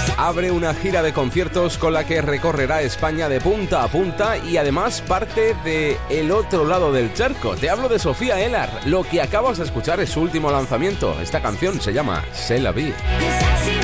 Abre una gira de conciertos con la que recorrerá España de punta a punta y además parte de el otro lado del charco. Te hablo de Sofía Ellar. Lo que acabas de escuchar es su último lanzamiento. Esta canción se llama C'est la vie.